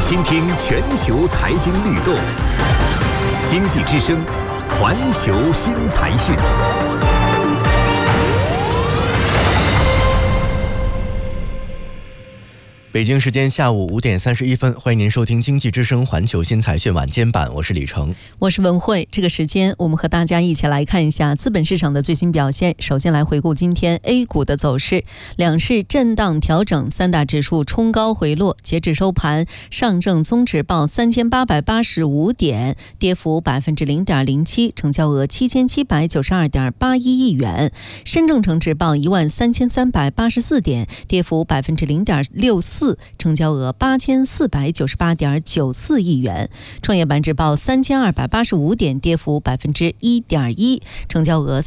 倾听全球财经律动，经济之声，环球新财讯。 北京时间下午5点31分，欢迎您收听经济之声环球新财讯晚间版，我是李成， 我是文慧。这个时间我们和大家一起来看一下资本市场的最新表现。首先来回顾今天 A 股的走势，两市震荡调整，三大指数冲高回落。截至收盘，上证综指报3885点，跌幅0.07%，成交额7792.81亿元；深证成指报13384点，跌幅0.64%，成交额8498.94亿元；创业板指报3285点，跌幅1.1%，成交额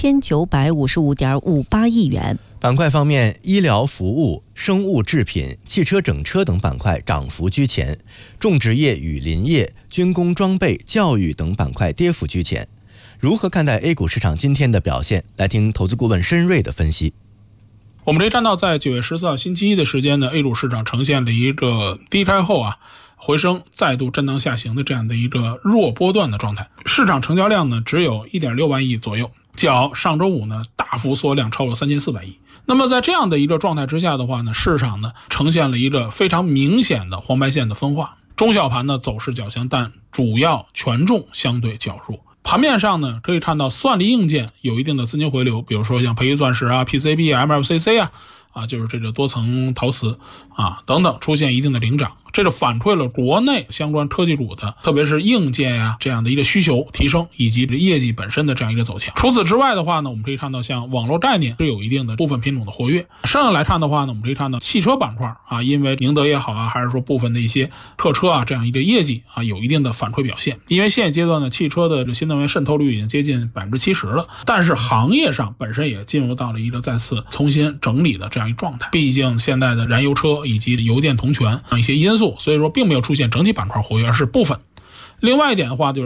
3955.58亿元。 板块方面，医疗服务、生物制品、汽车整车等板块涨幅居前，种植业与林业、军工装备、教育等板块跌幅居前。如何看待 A 股市场今天的表现？来听投资顾问申瑞的分析。 我们可以看到，在9月14号星期一的时间呢 ，A 股市场呈现了一个低开后回升再度震荡下行的这样的一个弱波段的状态。市场成交量呢只有 1.6 万亿左右，较上周五呢大幅缩量超过3400亿。那么在这样的一个状态之下的话呢，市场呢呈现了一个非常明显的黄白线的分化。中小盘呢走势较强，但主要权重相对较弱。盘面上呢，可以看到算力硬件有一定的资金回流，比如说像培育钻石PCB MLCC 就是这个多层陶瓷等等出现一定的领涨，这就反馈了国内相关科技股的特别是硬件这样的一个需求提升，以及业绩本身的这样一个走强。除此之外的话呢，我们可以看到像网络概念是有一定的部分品种的活跃。剩下来看的话呢，我们可以看到汽车板块因为宁德也好还是说部分的一些客车这样一个业绩有一定的反馈表现。因为现阶段呢，汽车的这新能源渗透率已经接近70%了，但是行业上本身也进入到了一个再次重新整理的这样一个状态。毕竟现在的燃油车以及油电同权一些因素，所以说并没有出现整体板块活跃，而是部分。另外一点的话就是